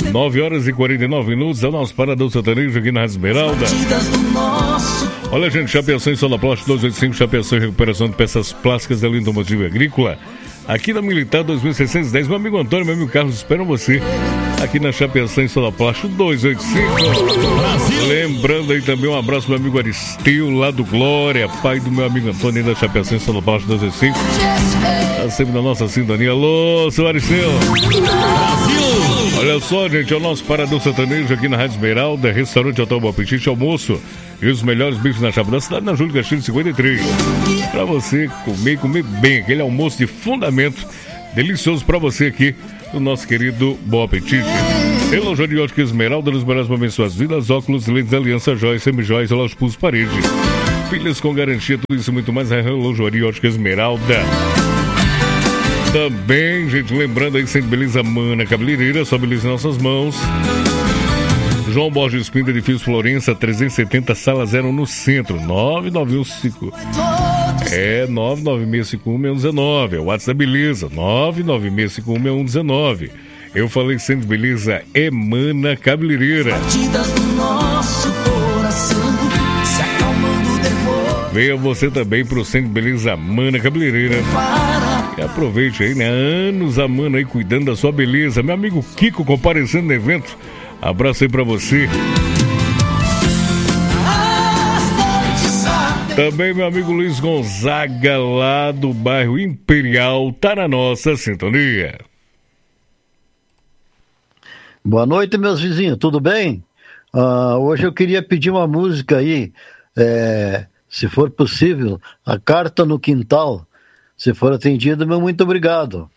9h49, é o nosso Paradão Sertanejo aqui na Rádio Esmeralda. Olha, gente, Chapeação em Solaplast 285, Chapeação em recuperação de peças plásticas da linha automotiva agrícola. Aqui na Militar 2610, meu amigo Antônio, meu amigo Carlos, esperam você aqui na Chapeação em Solaplast 285. Lembrando aí também um abraço meu amigo Aristeu, lá do Glória, pai do meu amigo Antônio, da Chapeação em Solaplast 285. Tá sempre na nossa sintonia. Alô, seu Aristeu. Olha só, gente, é o nosso Paradão Sertanejo aqui na Rádio Esmeralda, restaurante Hotel Bom Apetite, almoço e os melhores bifes na chapa da cidade, na Júlio Castilho 53. Pra você comer bem, aquele almoço de fundamento, delicioso pra você aqui, do nosso querido Bom Apetite. Relógio de ótica Esmeralda, nos melhores momentos suas vidas, óculos, lentes, aliança, joias, semijoias, relógio pulso, parede. Pilhas com garantia, tudo isso e muito mais, a Relógio de ótica Esmeralda. Também, gente, lembrando aí que sempre beleza Mana Cabeleireira, só beleza em nossas mãos. João Borges Pinto, edifício Florença, 370, sala 0 no centro, 99155. 996516119. É o WhatsApp da beleza, 996516119. Eu falei sempre beleza, é Mana Cabeleireira. Venha você também pro Centro Beleza Mana Cabeleireira. E aproveite aí, né? Anos a Mana aí cuidando da sua beleza. Meu amigo Kiko comparecendo no evento. Abraço aí pra você. Também meu amigo Luiz Gonzaga, lá do bairro Imperial, tá na nossa sintonia. Boa noite, meus vizinhos, tudo bem? Hoje eu queria pedir uma música aí, se for possível, A Carta no Quintal. Se for atendido, meu muito obrigado.